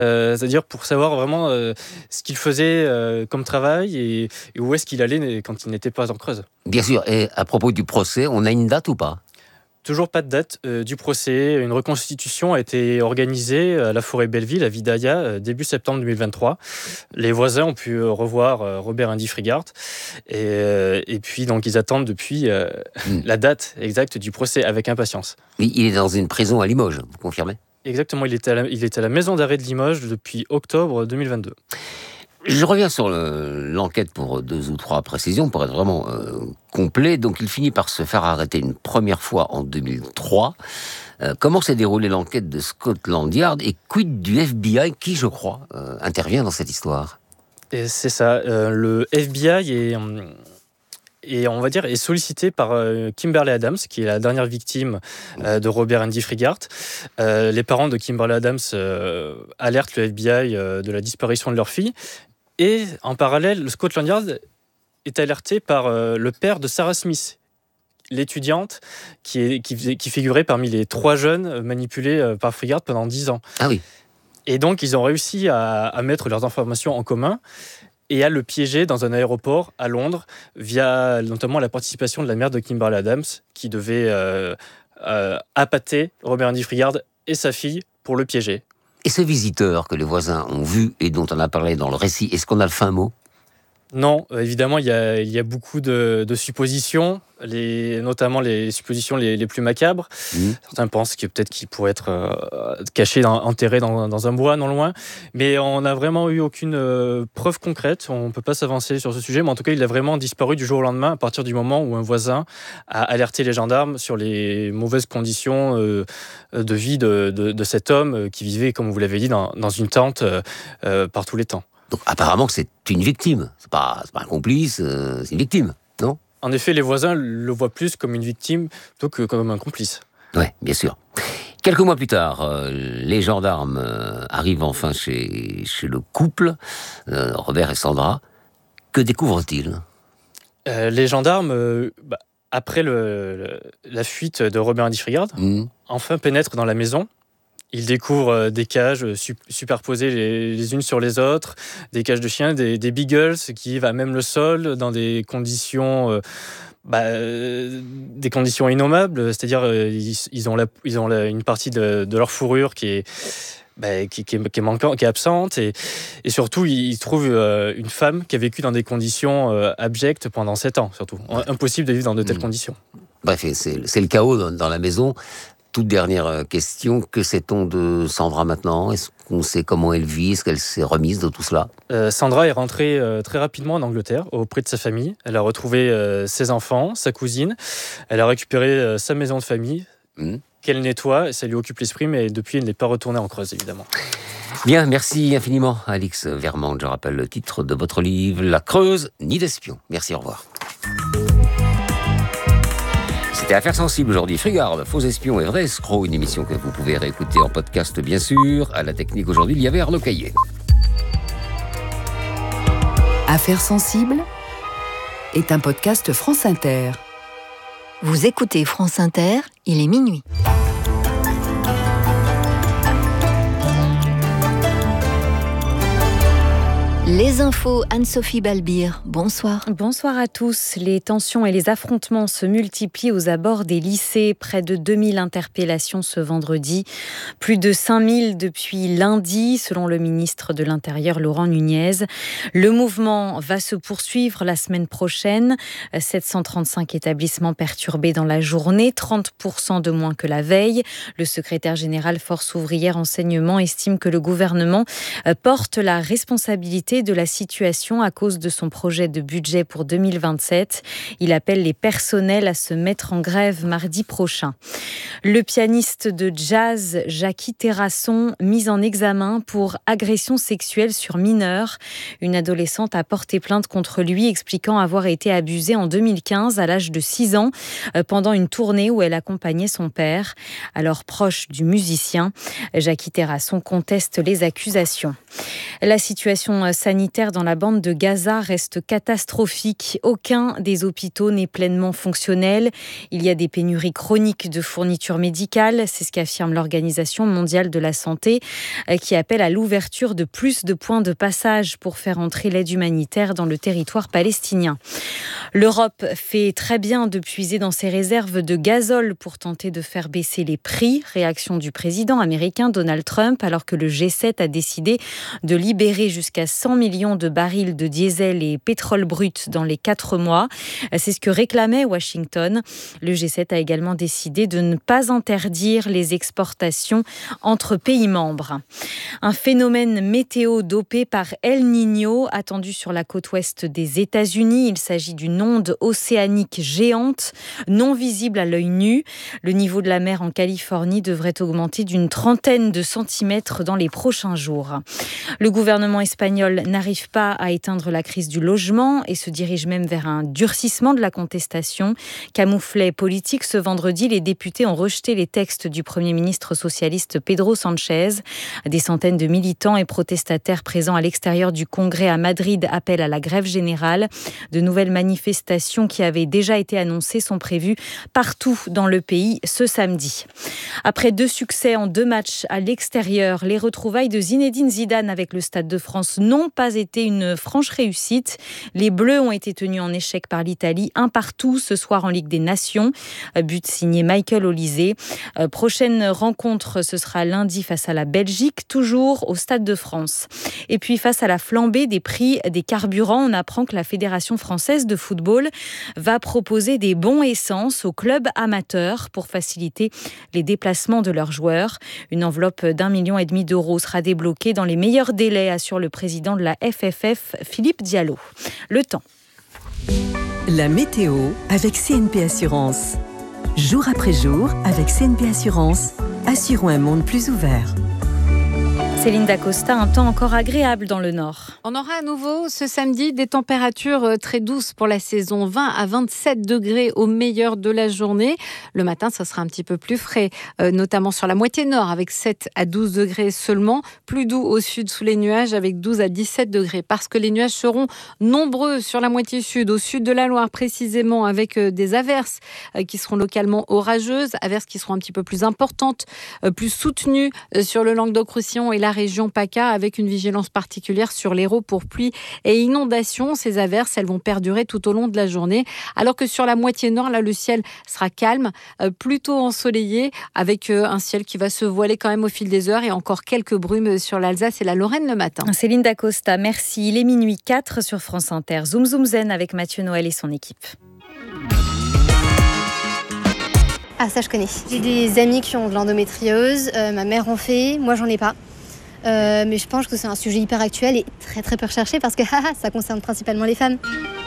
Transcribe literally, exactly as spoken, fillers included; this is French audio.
Euh, c'est-à-dire pour savoir vraiment euh, ce qu'il faisait euh, comme travail et, et où est-ce qu'il allait quand il n'était pas en Creuse. Bien sûr, et à propos du procès, on a une date ou pas ? Toujours pas de date euh, du procès. Une reconstitution a été organisée à la forêt Belleville, à Vidaïa, euh, début septembre deux mille vingt-trois. Les voisins ont pu revoir euh, Robert Indy Frigart. Et, euh, et puis, donc, ils attendent depuis euh, mmh. la date exacte du procès avec impatience. Il est dans une prison à Limoges, vous confirmez ? Exactement, il était, à la, il était à la maison d'arrêt de Limoges depuis octobre deux mille vingt-deux. Je reviens sur le, l'enquête pour deux ou trois précisions, pour être vraiment euh, complet. Donc, il finit par se faire arrêter une première fois en deux mille trois. Euh, comment s'est déroulée l'enquête de Scotland Yard et quid du F B I qui, je crois, euh, intervient dans cette histoire ? Et c'est ça. Euh, le F B I est... Et on va dire est sollicité par euh, Kimberly Adams, qui est la dernière victime euh, de Robert Indy Frigart. Euh, les parents de Kimberly Adams euh, alertent le F B I euh, de la disparition de leur fille. Et en parallèle, le Scotland Yard est alerté par euh, le père de Sarah Smith, l'étudiante qui, est, qui, qui figurait parmi les trois jeunes manipulés euh, par Frigart pendant dix ans. Ah oui. Et donc, ils ont réussi à, à mettre leurs informations en commun et à le piéger dans un aéroport à Londres via notamment la participation de la mère de Kimberly Adams qui devait euh, euh, appâter Robert Indy Frigart et sa fille pour le piéger. Et ce visiteur que les voisins ont vu et dont on a parlé dans le récit, est-ce qu'on a le fin mot ? Non, évidemment, il y a, il y a beaucoup de, de suppositions, les, notamment les suppositions les, les plus macabres. Mmh. Certains pensent que peut-être qu'il pourrait être euh, caché, dans, enterré dans, dans un bois non loin. Mais on n'a vraiment eu aucune euh, preuve concrète. On ne peut pas s'avancer sur ce sujet. Mais en tout cas, il a vraiment disparu du jour au lendemain à partir du moment où un voisin a alerté les gendarmes sur les mauvaises conditions euh, de vie de, de, de cet homme qui vivait, comme vous l'avez dit, dans, dans une tente euh, euh, par tous les temps. Donc apparemment c'est une victime, c'est pas, c'est pas un complice, euh, c'est une victime, non ? En effet, les voisins le voient plus comme une victime plutôt que comme un complice. Oui, bien sûr. Quelques mois plus tard, euh, les gendarmes euh, arrivent enfin chez, chez le couple, euh, Robert et Sandra. Que découvrent-ils ? euh, Les gendarmes, euh, bah, après le, le, la fuite de Robert Indy Frigart, mmh. enfin pénètrent dans la maison. Ils découvrent des cages superposées les, les unes sur les autres, des cages de chiens, des, des beagles qui vivent à même le sol dans des conditions, euh, bah, des conditions innommables. C'est-à-dire euh, ils, ils ont, la, ils ont la, une partie de, de leur fourrure qui est, bah, qui, qui, est, qui est manquante, qui est absente, et, et surtout ils trouvent euh, une femme qui a vécu dans des conditions euh, abjectes pendant sept ans, surtout. Impossible de vivre dans de telles mmh. conditions. Bref, c'est, c'est le chaos dans, dans la maison. Toute dernière question, que sait-on de Sandra maintenant ? Est-ce qu'on sait comment elle vit ? Est-ce qu'elle s'est remise de tout cela ? euh, Sandra est rentrée euh, très rapidement en Angleterre, auprès de sa famille. Elle a retrouvé euh, ses enfants, sa cousine. Elle a récupéré euh, sa maison de famille, mmh. qu'elle nettoie, et ça lui occupe l'esprit, mais depuis, elle n'est pas retournée en Creuse, évidemment. Bien, merci infiniment, Alix Vermande. Je rappelle le titre de votre livre, La Creuse, nid d'espion. Merci, au revoir. C'était Affaires sensibles aujourd'hui. Frigart, faux espions et vrais escrocs, une émission que vous pouvez réécouter en podcast bien sûr. À la technique aujourd'hui, il y avait Arnaud Caillet. Affaires sensibles est un podcast France Inter. Vous écoutez France Inter, il est minuit. Les infos, Anne-Sophie Balbir, bonsoir. Bonsoir à tous. Les tensions et les affrontements se multiplient aux abords des lycées. Près de deux mille interpellations ce vendredi. Plus de cinq mille depuis lundi, selon le ministre de l'Intérieur, Laurent Nunez. Le mouvement va se poursuivre la semaine prochaine. sept cent trente-cinq établissements perturbés dans la journée, trente pour cent de moins que la veille. Le secrétaire général Force ouvrière enseignement estime que le gouvernement porte la responsabilité de la situation à cause de son projet de budget pour deux mille vingt-sept. Il appelle les personnels à se mettre en grève mardi prochain. Le pianiste de jazz Jackie Terrasson, mis en examen pour agression sexuelle sur mineur. Une adolescente a porté plainte contre lui, expliquant avoir été abusée en deux mille quinze à l'âge de six ans pendant une tournée où elle accompagnait son père. Alors proche du musicien, Jackie Terrasson conteste les accusations. La situation sanitaire sanitaire dans la bande de Gaza reste catastrophique. Aucun des hôpitaux n'est pleinement fonctionnel. Il y a des pénuries chroniques de fournitures médicales. C'est ce qu'affirme l'Organisation mondiale de la santé, qui appelle à l'ouverture de plus de points de passage pour faire entrer l'aide humanitaire dans le territoire palestinien. L'Europe fait très bien de puiser dans ses réserves de gazole pour tenter de faire baisser les prix. Réaction du président américain Donald Trump, alors que le G sept a décidé de libérer jusqu'à cent millions de barils de diesel et pétrole brut dans les quatre mois. C'est ce que réclamait Washington. Le G sept a également décidé de ne pas interdire les exportations entre pays membres. Un phénomène météo dopé par El Niño attendu sur la côte ouest des États-Unis. Il s'agit d'une onde océanique géante, non visible à l'œil nu. Le niveau de la mer en Californie devrait augmenter d'une trentaine de centimètres dans les prochains jours. Le gouvernement espagnol n'arrive pas à éteindre la crise du logement et se dirige même vers un durcissement de la contestation. Camouflet politique, ce vendredi, les députés ont rejeté les textes du Premier ministre socialiste Pedro Sánchez. Des centaines de militants et protestataires présents à l'extérieur du Congrès à Madrid appellent à la grève générale. De nouvelles manifestations qui avaient déjà été annoncées sont prévues partout dans le pays ce samedi. Après deux succès en deux matchs à l'extérieur, les retrouvailles de Zinedine Zidane avec le Stade de France n'ont pas été une franche réussite. Les Bleus ont été tenus en échec par l'Italie, un partout ce soir en Ligue des Nations. But signé Michael Olise. Prochaine rencontre, ce sera lundi face à la Belgique, toujours au Stade de France. Et puis face à la flambée des prix des carburants, on apprend que la Fédération française de football va proposer des bons essence aux clubs amateurs pour faciliter les déplacements de leurs joueurs. Une enveloppe d'un million et demi d'euros sera débloquée dans les meilleurs délais, assure le président de la F F F, Philippe Diallo. Le temps. La météo avec C N P Assurance. Jour après jour, avec C N P Assurance, assurons un monde plus ouvert. Céline Dacosta, un temps encore agréable dans le nord. On aura à nouveau ce samedi des températures très douces pour la saison, vingt à vingt-sept degrés au meilleur de la journée. Le matin, ça sera un petit peu plus frais, euh, notamment sur la moitié nord avec sept à douze degrés seulement. Plus doux au sud sous les nuages avec douze à dix-sept degrés parce que les nuages seront nombreux sur la moitié sud, au sud de la Loire précisément, avec euh, des averses euh, qui seront localement orageuses, averses qui seront un petit peu plus importantes, euh, plus soutenues euh, sur le Languedoc-Roussillon et la région PACA, avec une vigilance particulière sur l'Hérault pour pluie et inondations. Ces averses, elles vont perdurer tout au long de la journée, alors que sur la moitié nord, là, le ciel sera calme, euh, plutôt ensoleillé, avec euh, un ciel qui va se voiler quand même au fil des heures et encore quelques brumes sur l'Alsace et la Lorraine le matin. Céline Dacosta, merci. Il est minuit quatre sur France Inter. Zoom Zoom Zen avec Mathieu Noël et son équipe. Ah, ça je connais. J'ai des amis qui ont de l'endométriose, euh, ma mère en fait, moi j'en ai pas. Euh, mais je pense que c'est un sujet hyper actuel et très très peu recherché parce que haha, ça concerne principalement les femmes.